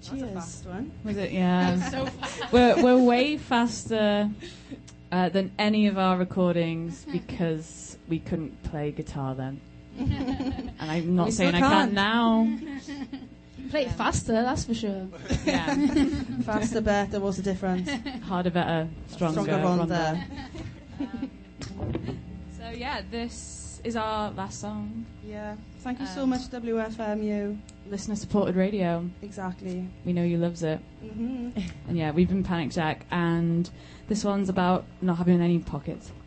That's a fast one. Was it? Yeah. So we're way faster than any of our recordings because we couldn't play guitar then. And I'm not saying I can't now. Play it faster, that's for sure. Yeah. Faster, better, what's the difference? Harder, better, stronger, Rhonda. So yeah, this is our last song. Yeah. Thank you so much, WFMU. Listener supported radio. Exactly. We know you loves it. Mm-hmm. And yeah, we've been Panic Jack, and this one's about not having any pockets.